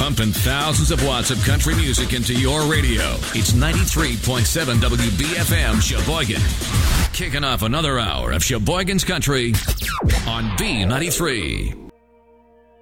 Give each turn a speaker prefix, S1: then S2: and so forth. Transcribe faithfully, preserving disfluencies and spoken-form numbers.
S1: Pumping thousands of watts of country music into your radio. It's ninety-three point seven W B F M Sheboygan. Kicking off another hour of Sheboygan's Country on B ninety-three.